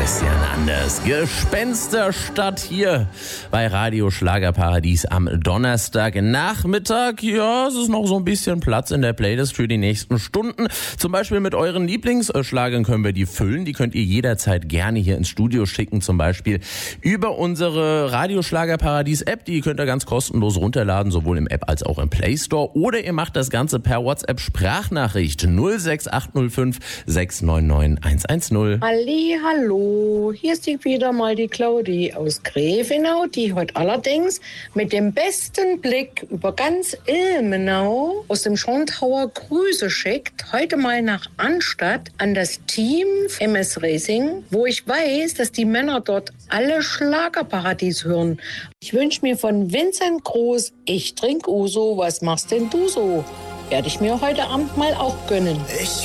Christian Anders. Gespensterstadt hier bei Radio Schlagerparadies am Donnerstagnachmittag. Ja, es ist noch so ein bisschen Platz in der Playlist für die nächsten Stunden. Zum Beispiel mit euren Lieblingsschlagern können wir die füllen. Die könnt ihr jederzeit gerne hier ins Studio schicken. Zum Beispiel über unsere Radio Schlagerparadies App. Die könnt ihr ganz kostenlos runterladen, sowohl im App als auch im Play Store. Oder ihr macht das Ganze per WhatsApp Sprachnachricht 06805 699 110. Hallo, hier ist wieder mal die Claudi aus Grevenau, die heute allerdings mit dem besten Blick über ganz Ilmenau aus dem Schorntower Grüße schickt, heute mal nach Arnstadt an das Team MS Racing, wo ich weiß, dass die Männer dort alle Schlagerparadies hören. Ich wünsche mir von Vincent Groß, ich trink Uso, was machst denn du so? Werde ich mir heute Abend mal auch gönnen.